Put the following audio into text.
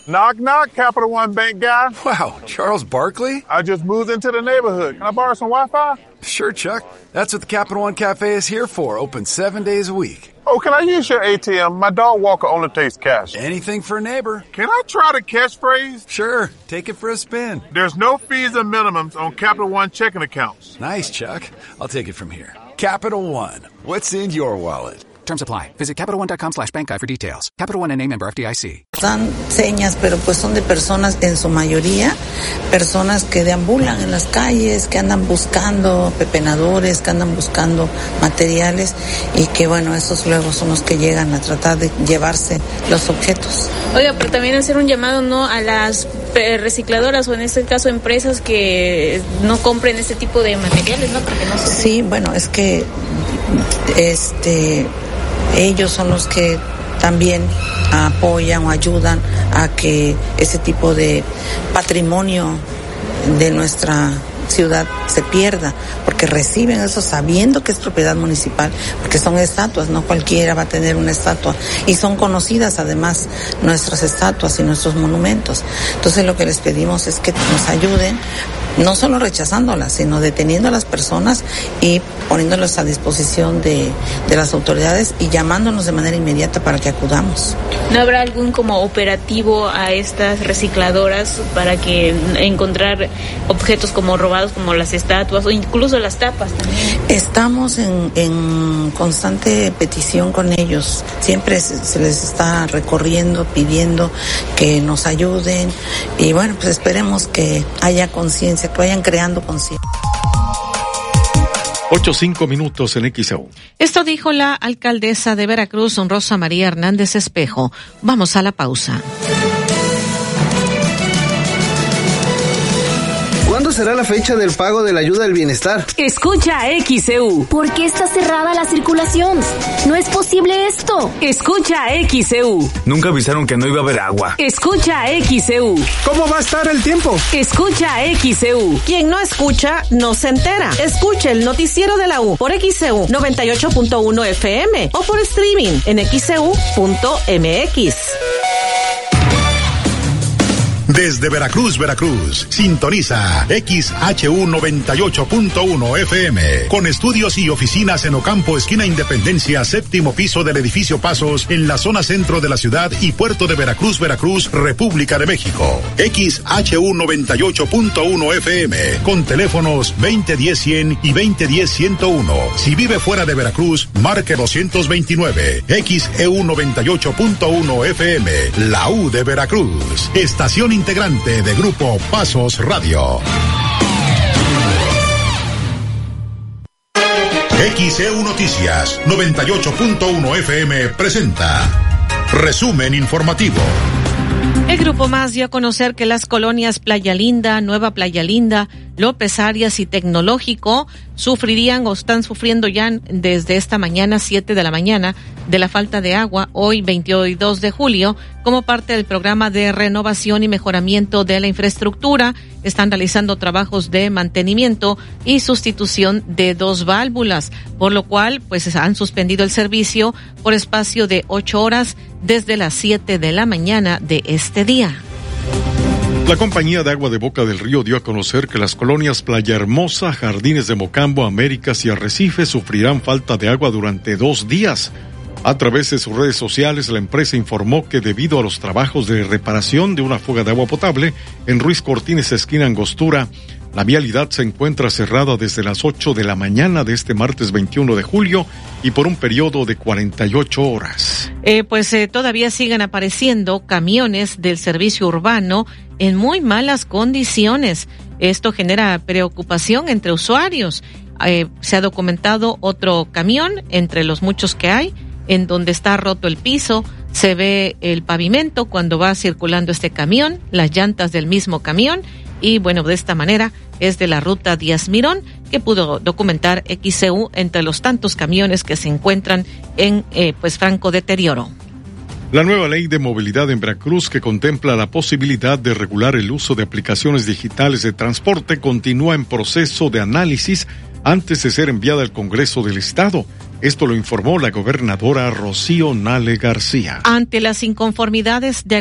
Knock, knock, Capital One Bank guy. Wow, Charles Barkley? I just moved into the neighborhood. Can I borrow some Wi-Fi? Sure, Chuck. That's what the Capital One Cafe is here for. Open 7 days a week. Oh, can I use your ATM? My dog Walker only takes cash. Anything for a neighbor. Can I try the catchphrase? Sure, take it for a spin. There's no fees or minimums on Capital One checking accounts. Nice, Chuck. I'll take it from here. Capital One. What's in your wallet? Terms apply. Visit CapitalOne.com/bankguide for details. Capital One and member FDIC. Dan señas, pero pues son de personas, en su mayoría, personas que deambulan en las calles, que andan buscando pepenadores, que andan buscando materiales y que bueno, esos luego son los que llegan a tratar de llevarse los objetos. Oiga, pero también hacer un llamado, ¿no?, a las recicladoras o en este caso empresas que no compren este tipo de materiales, ¿no? Porque no se... Sí, bueno, es que ellos son los que también apoyan o ayudan a que ese tipo de patrimonio de nuestra ciudad se pierda, porque reciben eso sabiendo que es propiedad municipal, porque son estatuas, no cualquiera va a tener una estatua, y son conocidas además nuestras estatuas y nuestros monumentos. Entonces lo que les pedimos es que nos ayuden, no solo rechazándolas, sino deteniendo a las personas y poniéndolas a disposición de las autoridades y llamándonos de manera inmediata para que acudamos. ¿No habrá algún como operativo a estas recicladoras para que encontrar objetos como robados, como las estatuas o incluso las tapas también? Estamos en constante petición con ellos. Siempre se les está recorriendo, pidiendo que nos ayuden y bueno, pues esperemos que haya conciencia, que vayan creando conciencia. 8:05 minutos en XEU. Esto dijo la alcaldesa de Veracruz, Rosa María Hernández Espejo. Vamos a la pausa. ¿Cuándo será la fecha del pago de la ayuda del bienestar? Escucha XEU. ¿Por qué está cerrada la circulación? No es posible esto. Escucha XEU. Nunca avisaron que no iba a haber agua. Escucha XEU. ¿Cómo va a estar el tiempo? Escucha XEU. Quien no escucha, no se entera. Escuche el noticiero de la U por XEU 98.1 FM o por streaming en xeu.mx. Desde Veracruz, sintoniza XHU 98.1 FM, con estudios y oficinas en Ocampo, esquina Independencia, séptimo piso del edificio Pasos, en la zona centro de la ciudad y puerto de Veracruz, República de México. XHU 98.1 FM, con teléfonos 2010-100 y 2010-101. Si vive fuera de Veracruz, marque 229. XEU 98.1 FM, la U de Veracruz. Estación integrante de Grupo Pasos Radio. XEU Noticias 98.1 FM presenta resumen informativo. El Grupo Más dio a conocer que las colonias Playa Linda, Nueva Playa Linda, López Arias y Tecnológico sufrirían o están sufriendo ya desde esta mañana, 7 de la mañana, de la falta de agua, hoy 22 de julio, como parte del programa de renovación y mejoramiento de la infraestructura. Están realizando trabajos de mantenimiento y sustitución de 2 válvulas, por lo cual pues han suspendido el servicio por espacio de 8 horas desde las 7 de la mañana de este día. La Compañía de Agua de Boca del Río dio a conocer que las colonias Playa Hermosa, Jardines de Mocambo, Américas y Arrecife sufrirán falta de agua durante 2 días. A través de sus redes sociales, la empresa informó que debido a los trabajos de reparación de una fuga de agua potable en Ruiz Cortines, esquina Angostura, la vialidad se encuentra cerrada desde las 8 de la mañana de este martes 21 de julio y por un periodo de 48 horas. Todavía siguen apareciendo camiones del servicio urbano en muy malas condiciones. Esto genera preocupación entre usuarios. Se ha documentado otro camión entre los muchos que hay, en donde está roto el piso, se ve el pavimento cuando va circulando este camión, las llantas del mismo camión, y bueno, de esta manera es de la ruta Díaz Mirón, que pudo documentar XEU entre los tantos camiones que se encuentran en franco deterioro. La nueva ley de movilidad en Veracruz, que contempla la posibilidad de regular el uso de aplicaciones digitales de transporte, continúa en proceso de análisis antes de ser enviada al Congreso del Estado. Esto lo informó la gobernadora Rocío Nale García. Ante las inconformidades de